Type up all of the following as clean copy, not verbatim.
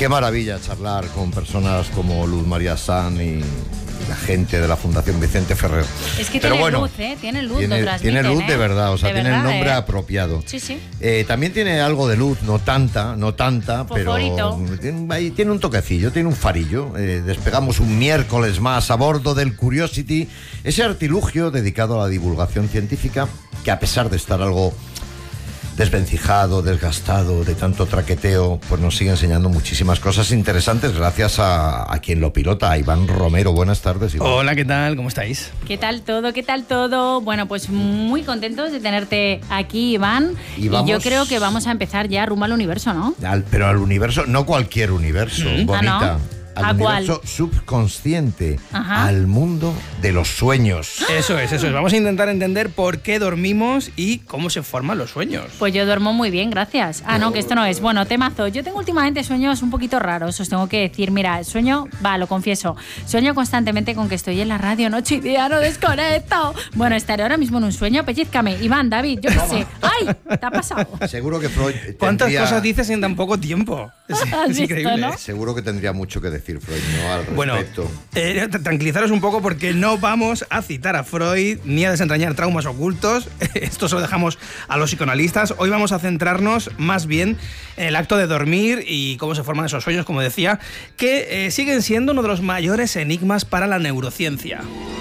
Qué maravilla charlar con personas como Luz María Sanz y la gente de la Fundación Vicente Ferrer. Es que tiene luz, ¿eh? Tiene luz, tiene luz de verdad, o sea, tiene el nombre apropiado. Sí, sí. También tiene algo de luz, no tanta, pero tiene un toquecillo, tiene un farillo. Despegamos un miércoles más a bordo del Curiosity, ese artilugio dedicado a la divulgación científica que, a pesar de estar algo desvencijado, desgastado de tanto traqueteo, pues nos sigue enseñando muchísimas cosas interesantes gracias a quien lo pilota, a Iván Romero. Buenas tardes, Iván. Hola, ¿qué tal? ¿Cómo estáis? ¿Qué tal todo? ¿Qué tal todo? Bueno, pues muy contentos de tenerte aquí, Iván. Y yo creo que vamos a empezar ya rumbo al universo, ¿no? Pero al universo, no cualquier universo, bonita. ¿No? Al universo subconsciente, al mundo de los sueños. Eso es. Vamos a intentar entender por qué dormimos y cómo se forman los sueños. Pues yo duermo muy bien, gracias. No, que esto no es. Bueno, temazo. Yo tengo últimamente sueños un poquito raros, os tengo que decir. Mira, lo confieso, sueño constantemente con que estoy en la radio noche y día, no desconecto. Bueno, estaré ahora mismo en un sueño, pellízcame. Iván, David, yo qué sé. ¡Ay! ¿Te ha pasado? Seguro que Freud ¿Cuántas cosas dices en tan poco tiempo? Es increíble, ¿no? Seguro que tendría mucho que decir Freud, ¿no? Al respecto. Bueno, tranquilizaros un poco porque no vamos a citar a Freud ni a desentrañar traumas ocultos. Esto se lo dejamos a los psicoanalistas. Hoy vamos a centrarnos más bien en el acto de dormir y cómo se forman esos sueños, como decía, que siguen siendo uno de los mayores enigmas para la neurociencia.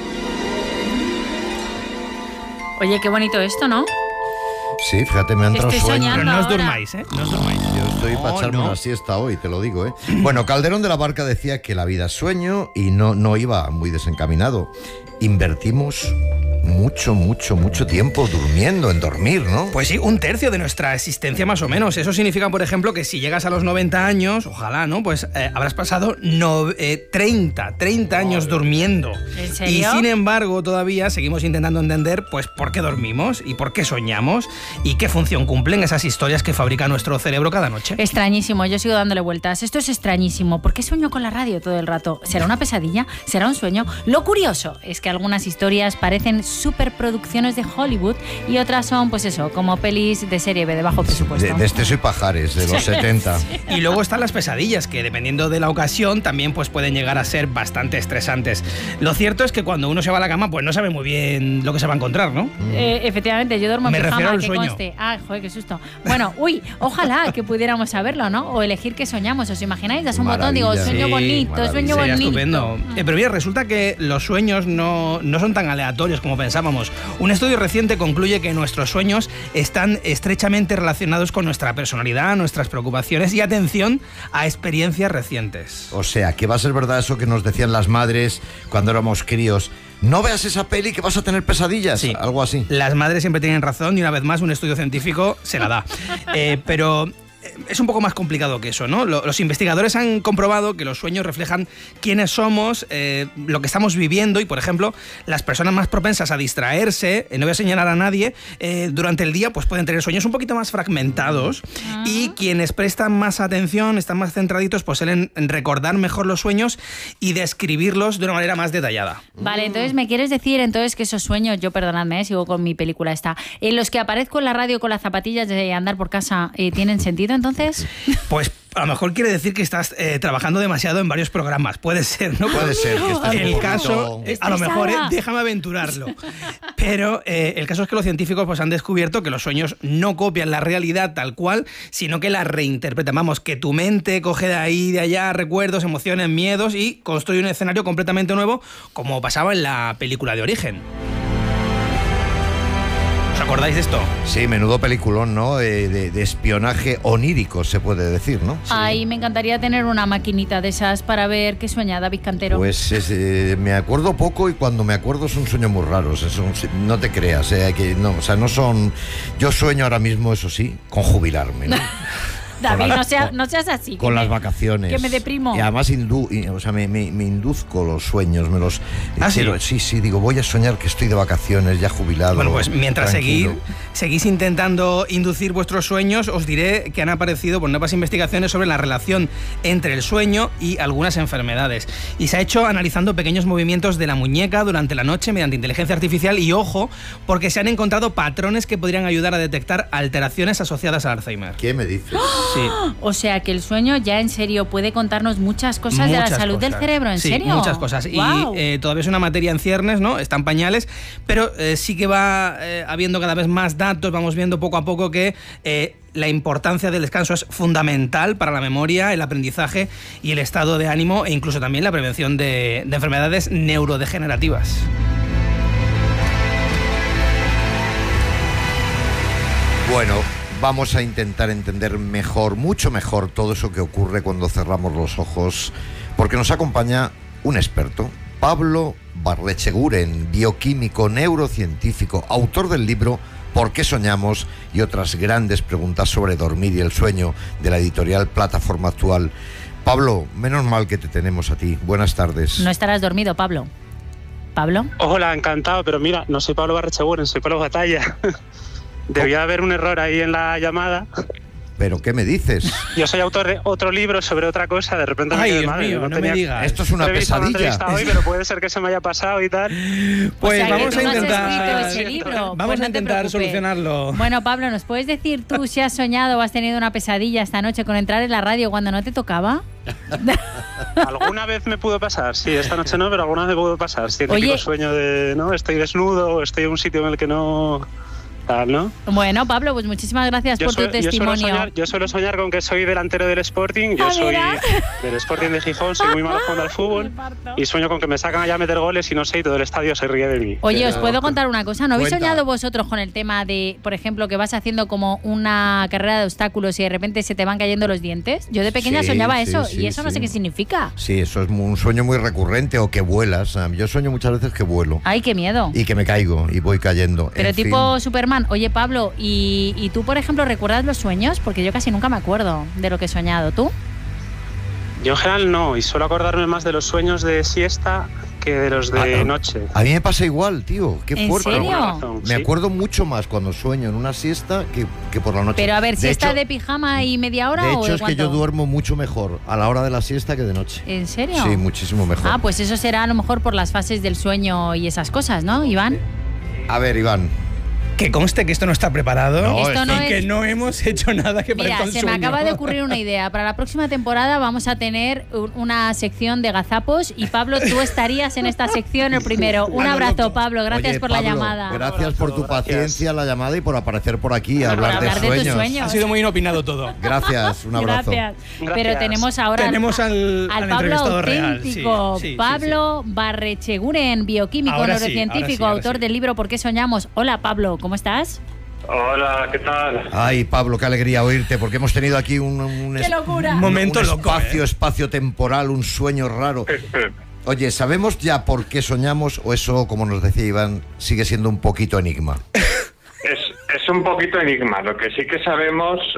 Oye, qué bonito esto, ¿no? Sí, fíjate, me han entrado sueños. Pero no os durmáis, ¿eh? No os durmáis. Yo estoy para echarme una siesta hoy, te lo digo, ¿eh? Bueno, Calderón de la Barca decía que la vida es sueño y no iba muy desencaminado. Invertimos mucho tiempo durmiendo, en dormir, ¿no? Pues sí, 1/3 de nuestra existencia más o menos. Eso significa, por ejemplo, que si llegas a los 90 años, ojalá, ¿no? Pues habrás pasado 30 años durmiendo. ¿En serio? Y sin embargo, todavía seguimos intentando entender, pues, por qué dormimos y por qué soñamos y qué función cumplen esas historias que fabrica nuestro cerebro cada noche. Extrañísimo, yo sigo dándole vueltas. Esto es extrañísimo. ¿Por qué sueño con la radio todo el rato? ¿Será una pesadilla? ¿Será un sueño? Lo curioso es que algunas historias parecen superproducciones de Hollywood y otras son, pues eso, como pelis de serie B de bajo presupuesto. De Esteso y Pajares, de los 70. Sí. Y luego están las pesadillas, que dependiendo de la ocasión también pues pueden llegar a ser bastante estresantes. Lo cierto es que cuando uno se va a la cama, pues no sabe muy bien lo que se va a encontrar, ¿no? Efectivamente, yo duermo en pijama, refiero al que sueño. conste. Joder, qué susto. Bueno, ojalá que pudiéramos saberlo, ¿no? O elegir qué soñamos. ¿Os imagináis? Das un botón, digo, sueño bonito, sueño bonito. Sería estupendo. Pero mira, resulta que los sueños no son tan aleatorios como pensábamos. Un estudio reciente concluye que nuestros sueños están estrechamente relacionados con nuestra personalidad, nuestras preocupaciones y, atención, a experiencias recientes. O sea, que va a ser verdad eso que nos decían las madres cuando éramos críos. No veas esa peli que vas a tener pesadillas. Sí. Algo así. Las madres siempre tienen razón y una vez más un estudio científico se la da. Pero es un poco más complicado que eso, ¿no? Los investigadores han comprobado que los sueños reflejan quiénes somos, lo que estamos viviendo y, por ejemplo, las personas más propensas a distraerse, no voy a señalar a nadie, durante el día pues pueden tener sueños un poquito más fragmentados y quienes prestan más atención, están más centraditos, pues suelen recordar mejor los sueños y describirlos de una manera más detallada. Vale, entonces me quieres decir que esos sueños, yo perdonadme, sigo con mi película esta, en los que aparezco en la radio con las zapatillas de andar por casa, ¿tienen sentido entonces? Pues a lo mejor quiere decir que estás trabajando demasiado en varios programas. Puede ser, ¿no? Puede ser que estés el caso, a lo mejor, déjame aventurarlo. Pero el caso es que los científicos pues han descubierto que los sueños no copian la realidad tal cual, sino que la reinterpretan. Vamos, que tu mente coge de ahí, de allá, recuerdos, emociones, miedos y construye un escenario completamente nuevo, como pasaba en la película de Origen. ¿Os acordáis de esto? Sí, menudo peliculón, ¿no? De espionaje onírico, se puede decir, ¿no? Sí. Ay, me encantaría tener una maquinita de esas para ver qué sueña David Cantero. Pues me acuerdo poco y cuando me acuerdo son sueños muy raros. No te creas, no son... Yo sueño ahora mismo, eso sí, con jubilarme, ¿no? David, no seas así. Con las vacaciones. Que me deprimo. Y además me induzco los sueños, me los... Sí, digo, voy a soñar que estoy de vacaciones, ya jubilado. Bueno, pues mientras tranquilo. seguís intentando inducir vuestros sueños, os diré que han aparecido nuevas investigaciones sobre la relación entre el sueño y algunas enfermedades. Y se ha hecho analizando pequeños movimientos de la muñeca durante la noche mediante inteligencia artificial y, ojo, porque se han encontrado patrones que podrían ayudar a detectar alteraciones asociadas al Alzheimer. ¿Qué me dices? Sí. O sea que el sueño ya en serio puede contarnos muchas cosas de la salud del cerebro, ¿en serio? Muchas cosas. Wow. Y todavía es una materia en ciernes, ¿no? Está en pañales, pero sí que va habiendo cada vez más datos, vamos viendo poco a poco que la importancia del descanso es fundamental para la memoria, el aprendizaje y el estado de ánimo e incluso también la prevención de enfermedades neurodegenerativas. Bueno, vamos a intentar entender mejor, mucho mejor, todo eso que ocurre cuando cerramos los ojos, porque nos acompaña un experto, Pablo Barrecheguren, bioquímico, neurocientífico, autor del libro ¿Por qué soñamos? Y otras grandes preguntas sobre dormir y el sueño, de la editorial Plataforma Actual. Pablo, menos mal que te tenemos a ti. Buenas tardes. No estarás dormido, Pablo. ¿Pablo? Hola, encantado, pero mira, no soy Pablo Barrecheguren, soy Pablo Batalla. Debía haber un error ahí en la llamada. ¿Pero qué me dices? Yo soy autor de otro libro sobre otra cosa, de repente me quedé mal. No me digas. Esto es una pesadilla. Hoy, pero puede ser que se me haya pasado y tal. Pues o sea, vamos a intentar. Ese libro. Vamos a intentar solucionarlo. Bueno, Pablo, ¿nos puedes decir tú si has soñado o has tenido una pesadilla esta noche con entrar en la radio cuando no te tocaba? ¿Alguna vez me pudo pasar? Sí, esta noche no, pero alguna vez me pudo pasar. Sí, el típico sueño de, ¿no? Estoy desnudo o estoy en un sitio en el que no... ¿no? Bueno, Pablo, pues muchísimas gracias por tu testimonio. Yo suelo soñar con que soy delantero del Sporting, yo soy del Sporting de Gijón, soy muy malo jugando al fútbol y sueño con que me sacan allá a meter goles y no sé, y todo el estadio se ríe de mí. Oye, os puedo contar una cosa, ¿no habéis soñado vosotros con el tema de, por ejemplo, que vas haciendo como una carrera de obstáculos y de repente se te van cayendo los dientes? Yo de pequeña soñaba eso y eso no sé qué significa. Sí, eso es un sueño muy recurrente, o que vuelas. Yo sueño muchas veces que vuelo. Ay, qué miedo. Y que me caigo y voy cayendo. Pero tipo Superman. Oye, Pablo, ¿y tú, por ejemplo, recuerdas los sueños? Porque yo casi nunca me acuerdo de lo que he soñado. ¿Tú? Yo en general no, y suelo acordarme más de los sueños de siesta que de los de noche. A mí me pasa igual, tío. Qué fuerte. ¿En serio? Me acuerdo mucho más cuando sueño en una siesta que por la noche. Pero a ver, ¿siesta de pijama y media hora o de hecho, es cuánto? que yo duermo mucho mejor a la hora de la siesta que de noche. ¿En serio? Sí, muchísimo mejor. Ah, pues eso será a lo mejor por las fases del sueño y esas cosas, ¿no, Iván? A ver, Iván. Que conste que esto no está preparado y que no hemos hecho nada que parezca un sueño. Mira, se me acaba de ocurrir una idea. Para la próxima temporada vamos a tener una sección de gazapos y Pablo, tú estarías en esta sección el primero. Un abrazo, Pablo. Gracias por la llamada. Gracias por tu paciencia, la llamada y por aparecer por aquí a hablar de tus sueños. Ha sido muy inopinado todo. Gracias, un abrazo. Gracias. Pero tenemos ahora al Pablo auténtico, real. Pablo Barrecheguren, bioquímico, neurocientífico, autor del libro ¿Por qué soñamos? Hola, Pablo, ¿cómo estás? Hola, ¿qué tal? Ay, Pablo, qué alegría oírte, porque hemos tenido aquí ¡Qué locura! un momento loco, espacio temporal, un sueño raro. Oye, ¿sabemos ya por qué soñamos o eso, como nos decía Iván, sigue siendo un poquito enigma? Es un poquito enigma. Lo que sí que sabemos